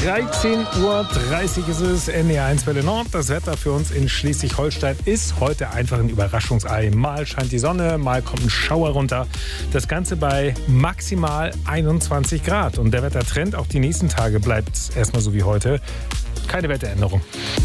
13:30 Uhr ist es, NDR 1 Welle Nord. Das Wetter für uns in Schleswig-Holstein ist heute einfach ein Überraschungsei. Mal scheint die Sonne, mal kommt ein Schauer runter. Das Ganze bei maximal 21 Grad. Und der Wettertrend auch die nächsten Tage bleibt erstmal so wie heute. Keine Wetteränderung.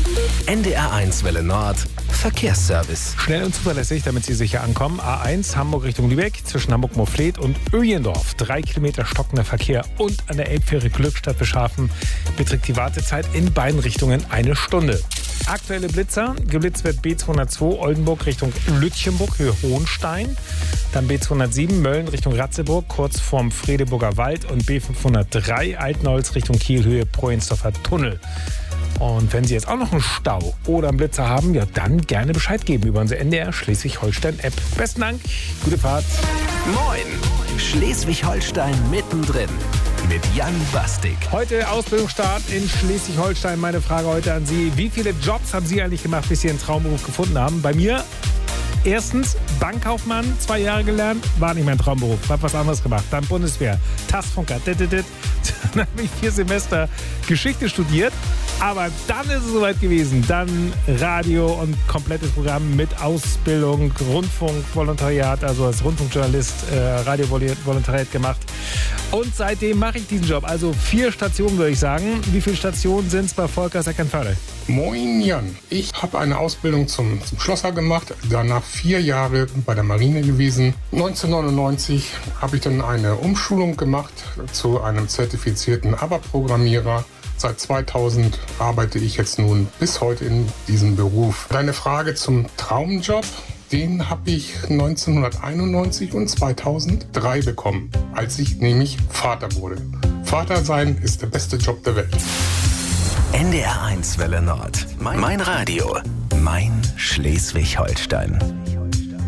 NDR 1 Welle Nord, Verkehrsservice. Schnell und zuverlässig, damit Sie sicher ankommen. A1 Hamburg Richtung Lübeck, zwischen Hamburg-Moorfleet und Öjendorf. 3 Kilometer stockender Verkehr und an der Elbfähre Glückstadt Beschafen beträgt die Wartezeit in beiden Richtungen 1 Stunde. Aktuelle Blitzer. Geblitzt wird B202 Oldenburg Richtung Lütchenburg, Höhe Hohenstein. Dann B207 Mölln Richtung Ratzeburg, kurz vorm Fredeburger Wald. Und B503 Altenholz Richtung Kiel, Höhe Proensdorfer Tunnel. Und wenn Sie jetzt auch noch einen Stau oder einen Blitzer haben, ja, dann gerne Bescheid geben über unsere NDR Schleswig-Holstein-App. Besten Dank, gute Fahrt. Moin, Schleswig-Holstein mittendrin mit Jan Bastik. Heute Ausbildungsstart in Schleswig-Holstein. Meine Frage heute an Sie. Wie viele Jobs haben Sie eigentlich gemacht, bis Sie einen Traumberuf gefunden haben? Bei mir erstens Bankkaufmann, 2 Jahre gelernt, war nicht mein Traumberuf, hab was anderes gemacht. Dann Bundeswehr, Tastfunker, dann habe ich 4 Semester Geschichte studiert. Aber dann ist es soweit gewesen. Dann Radio und komplettes Programm mit Ausbildung, Rundfunk, Volontariat, also als Rundfunkjournalist Radio-Volontariat gemacht. Und seitdem mache ich diesen Job. Also 4 Stationen, würde ich sagen. Wie viele Stationen sind es bei Volkers Eckernförde? Moin Jan, ich habe eine Ausbildung zum Schlosser gemacht, danach 4 Jahre bei der Marine gewesen. 1999 habe ich dann eine Umschulung gemacht zu einem zertifizierten ABAP-Programmierer. Seit 2000 arbeite ich jetzt nun bis heute in diesem Beruf. Deine Frage zum Traumjob, den habe ich 1991 und 2003 bekommen, als ich nämlich Vater wurde. Vater sein ist der beste Job der Welt. NDR 1 Welle Nord. Mein Radio. Mein Schleswig-Holstein.